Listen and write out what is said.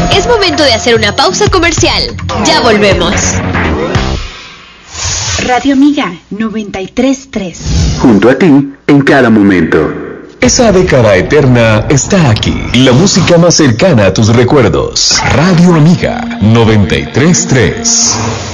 Es momento de hacer una pausa comercial. Ya volvemos. Radio Amiga 93.3. Junto a ti, en cada momento. Esa década eterna está aquí. La música más cercana a tus recuerdos. Radio Amiga 93.3.